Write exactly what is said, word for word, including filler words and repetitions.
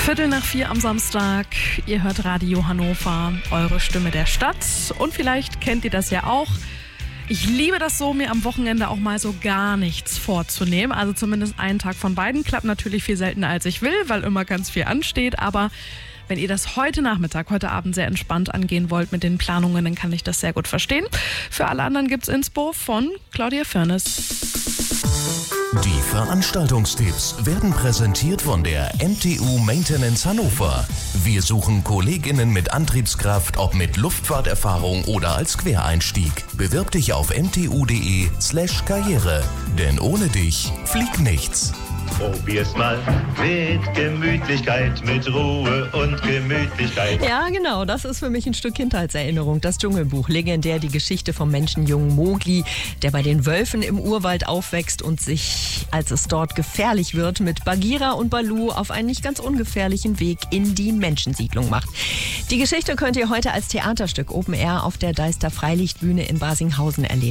Viertel nach vier am Samstag. Ihr hört Radio Hannover, eure Stimme der Stadt. Und vielleicht kennt ihr das ja auch. Ich liebe das so, mir am Wochenende auch mal so gar nichts vorzunehmen. Also zumindest einen Tag von beiden. Klappt natürlich viel seltener, als ich will, weil immer ganz viel ansteht. Aber wenn ihr das heute Nachmittag, heute Abend sehr entspannt angehen wollt mit den Planungen, dann kann ich das sehr gut verstehen. Für alle anderen gibt's Inspo von Claudia Firnes. Die Veranstaltungstipps werden präsentiert von der M T U Maintenance Hannover. Wir suchen KollegInnen mit Antriebskraft, ob mit Luftfahrterfahrung oder als Quereinstieg. Bewirb dich auf mtu.de slash karriere. Denn ohne dich fliegt nichts. Probier's mal mit Gemütlichkeit, mit Ruhe und Gemütlichkeit. Ja, genau, das ist für mich ein Stück Kindheitserinnerung. Das Dschungelbuch, legendär die Geschichte vom Menschenjungen Mowgli, der bei den Wölfen im Urwald aufwächst und sich, als es dort gefährlich wird, mit Bagheera und Baloo auf einen nicht ganz ungefährlichen Weg in die Menschensiedlung macht. Die Geschichte könnt ihr heute als Theaterstück Open Air auf der Deister Freilichtbühne in Barsinghausen erleben.